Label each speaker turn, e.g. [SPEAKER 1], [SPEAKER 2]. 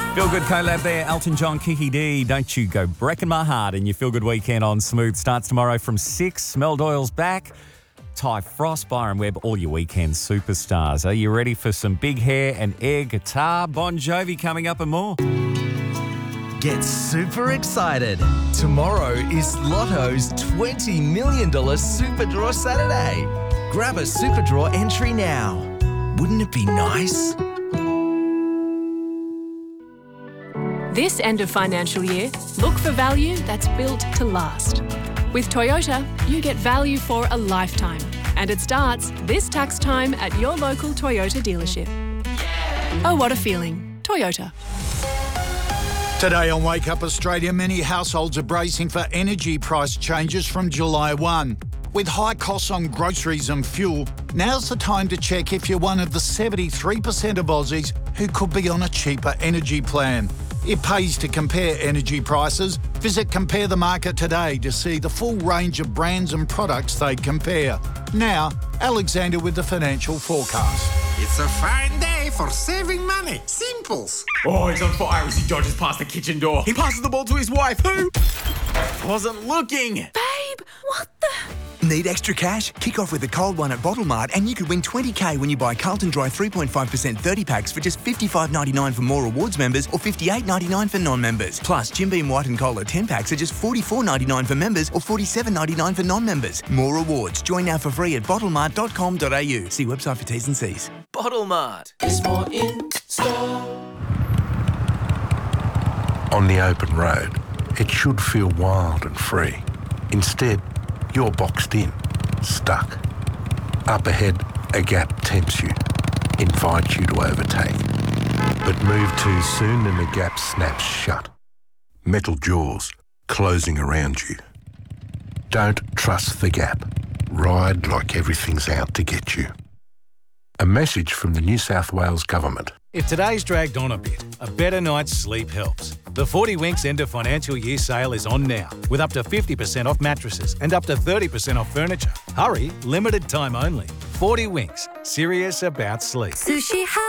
[SPEAKER 1] Feel Good collab there, Elton John, Kiki D. Don't you go breaking my heart in your Feel Good weekend on Smooth. Starts tomorrow from 6. Mel Doyle's back. Ty Frost, Byron Webb, all your weekend superstars. Are you ready for some big hair and air guitar? Bon Jovi coming up and more.
[SPEAKER 2] Get super excited. Tomorrow is Lotto's $20 million Super Draw Saturday. Grab a Super Draw entry now. Wouldn't it be nice?
[SPEAKER 3] This end of financial year, look for value that's built to last. With Toyota, you get value for a lifetime. And it starts this tax time at your local Toyota dealership. Oh, what a feeling. Toyota.
[SPEAKER 4] Today on Wake Up Australia, many households are bracing for energy price changes from July 1. With high costs on groceries and fuel, now's the time to check if you're one of the 73% of Aussies who could be on a cheaper energy plan. It pays to compare energy prices. Visit Compare the Market today to see the full range of brands and products they compare. Now, Alexander with the financial forecast.
[SPEAKER 5] It's a fine day for saving money. Simples.
[SPEAKER 6] Oh, he's on fire as he dodges past the kitchen door. He passes the ball to his wife, who wasn't looking.
[SPEAKER 3] Babe, what the...
[SPEAKER 7] Need extra cash? Kick off with a cold one at Bottle Mart and you could win $20,000 when you buy Carlton Dry 3.5% 30 packs for just $55.99 for More Rewards members or $58.99 for non-members. Plus, Jim Beam White and Cola 10 packs are just $44.99 for members or $47.99 for non-members. More rewards. Join now for free at bottlemart.com.au. See website for T's and C's.
[SPEAKER 2] Bottle Mart.
[SPEAKER 8] There's more in store.
[SPEAKER 9] On the open road, it should feel wild and free. Instead, you're boxed in, stuck. Up ahead, a gap tempts you, invites you to overtake. But move too soon and the gap snaps shut. Metal jaws closing around you. Don't trust the gap. Ride like everything's out to get you. A message from the New South Wales Government.
[SPEAKER 10] If today's dragged on a bit, a better night's sleep helps. The 40 Winks end of financial year sale is on now, with up to 50% off mattresses and up to 30% off furniture. Hurry, limited time only. 40 Winks, serious about sleep.
[SPEAKER 11] Sushi Hut.